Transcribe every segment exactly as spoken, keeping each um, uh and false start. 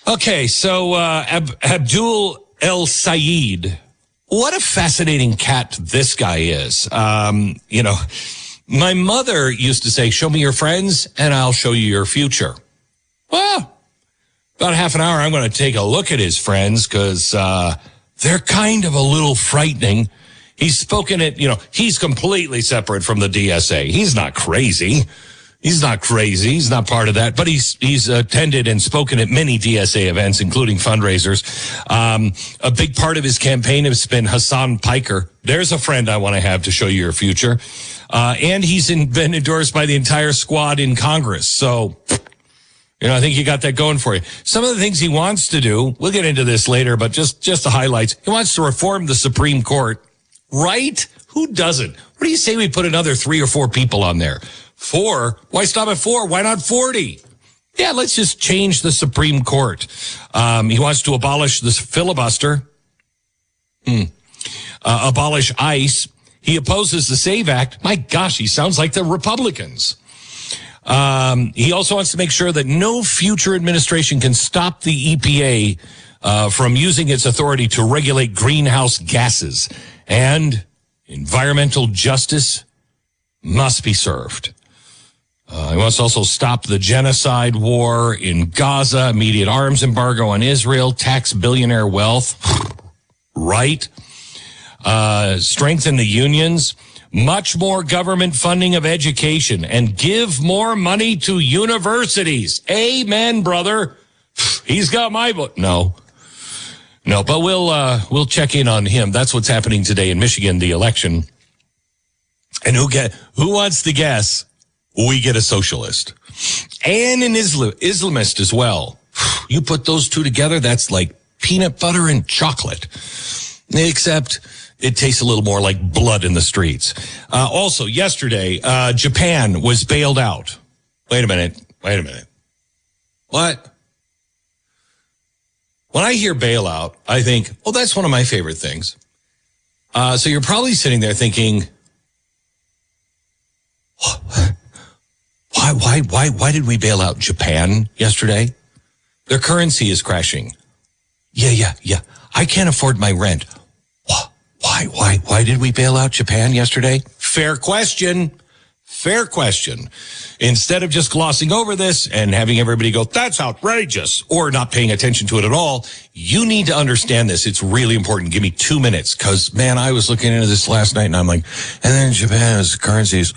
Okay, so uh, Ab- Abdul El Sayed, what a fascinating cat this guy is. Um, you know, my mother used to say, show me your friends and I'll show you your future. Well, about half an hour, I'm going to take a look at his friends because uh, they're kind of a little frightening. He's spoken at, you know, he's completely separate from the D S A. He's not crazy. He's not crazy. He's not part of that, but he's he's attended and spoken at many D S A events, including fundraisers. Um, a big part of his campaign has been Hassan Piker. There's a friend I want to have to show you your future. Uh, and he's in, been endorsed by the entire squad in Congress. So, you know, I think you got that going for you. Some of the things he wants to do, we'll get into this later, but just, just the highlights. He wants to reform the Supreme Court. Right? Who doesn't? What do you say we put another three or four people on there? Four? Why stop at four? Why not forty? Yeah, let's just change the Supreme Court. Um, he wants to abolish this filibuster, hmm. uh, abolish ICE. He opposes the SAVE Act. My gosh, he sounds like the Republicans. Um, he also wants to make sure that no future administration can stop the E P A uh, from using its authority to regulate greenhouse gases. And environmental justice must be served. Uh, he wants to also stop the genocide war in Gaza, immediate arms embargo on Israel, tax billionaire wealth, right? Uh, strengthen the unions, much more government funding of education, and give more money to universities. Amen, brother. He's got my vote. No. No, but we'll uh, we'll check in on him. That's what's happening today in Michigan, the election. And who get who wants to guess? We get a socialist and an Islam, Islamist as well. You put those two together, that's like peanut butter and chocolate, except it tastes a little more like blood in the streets. Uh, also, yesterday, uh, Japan was bailed out. Wait a minute. Wait a minute. What? When I hear bailout, I think, oh, that's one of my favorite things. Uh, so you're probably sitting there thinking, why, why, why, why did we bail out Japan yesterday? Their currency is crashing. Yeah, yeah, yeah. I can't afford my rent. Why, why, why did we bail out Japan yesterday? Fair question. Fair question. Instead of just glossing over this and having everybody go, that's outrageous, or not paying attention to it at all, you need to understand this. It's really important. Give me two minutes because, man, I was looking into this last night and I'm like, and then Japan's currencies.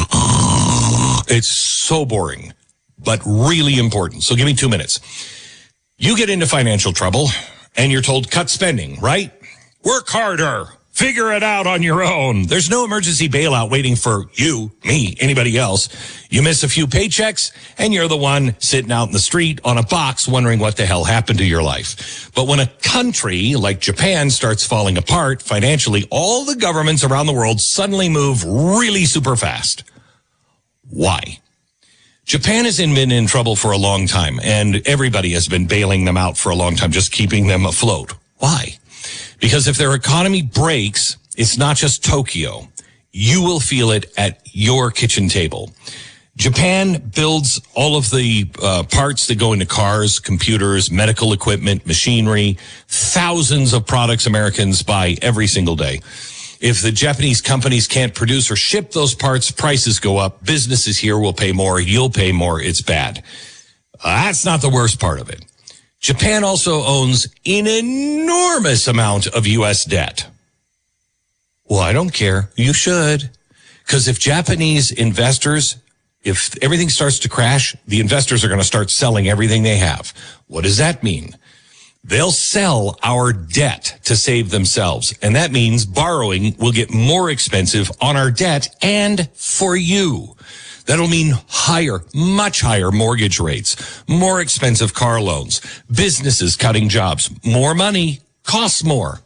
It's so boring, but really important. So give me two minutes. You get into financial trouble and you're told cut spending, right? Work harder. Figure it out on your own. There's no emergency bailout waiting for you, me, anybody else. You miss a few paychecks, and you're the one sitting out in the street on a box wondering what the hell happened to your life. But when a country like Japan starts falling apart financially, all the governments around the world suddenly move really super fast. Why? Japan has been in trouble for a long time, and everybody has been bailing them out for a long time, just keeping them afloat. Why? Because if their economy breaks, it's not just Tokyo. You will feel it at your kitchen table. Japan builds all of the uh, parts that go into cars, computers, medical equipment, machinery, thousands of products Americans buy every single day. If the Japanese companies can't produce or ship those parts, prices go up. Businesses here will pay more. You'll pay more. It's bad. Uh, that's not the worst part of it. Japan also owns an enormous amount of U S debt. Well, I don't care. You should. Because if Japanese investors, if everything starts to crash, the investors are going to start selling everything they have. What does that mean? They'll sell our debt to save themselves. And that means borrowing will get more expensive on our debt and for you. That'll mean higher, much higher mortgage rates, more expensive car loans, businesses cutting jobs, more money costs more.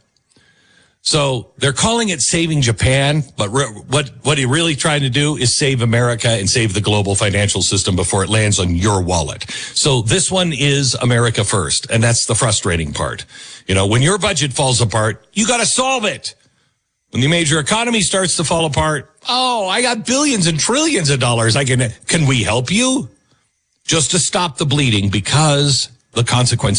So they're calling it saving Japan, but re- what what they're really trying to do is save America and save the global financial system before it lands on your wallet. So this one is America first, and that's the frustrating part. You know, when your budget falls apart, you got to solve it. When the major economy starts to fall apart, oh, I got billions and trillions of dollars. I can, can we help you? Just to stop the bleeding, because the consequences